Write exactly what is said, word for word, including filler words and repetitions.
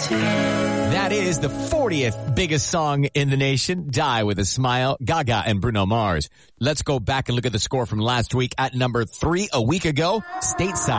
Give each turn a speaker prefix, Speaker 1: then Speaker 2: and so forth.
Speaker 1: That is the fortieth biggest song in the nation. Die with a Smile, Gaga and Bruno Mars. Let's go back and look at the score from last week at number three a week ago, Stateside.